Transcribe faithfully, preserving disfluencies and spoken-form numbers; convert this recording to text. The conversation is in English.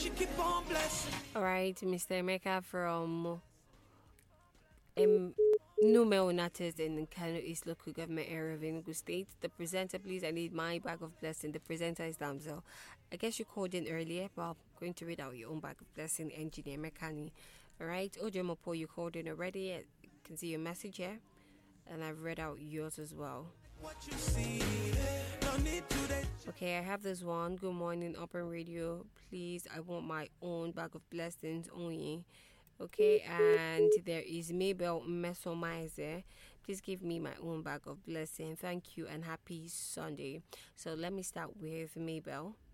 All right, Mister Emeka from um, Numel Natas in Kano East Local Government Area of Enugu State. The presenter, please, I need my bag of blessing. The presenter is Damsel. I guess you called in earlier, but I'm going to read out your own bag of blessing, Engineer Mekani. All right, Ojemopo, you called in already. I can see your message here, and I've read out yours as well. Okay, I have this one. Good morning, Open Radio. Please, I want my own bag of blessings only. Okay, and there is Mabel Mesomizer. Please give me my own bag of blessing. Thank you and happy Sunday. So let me start with Mabel.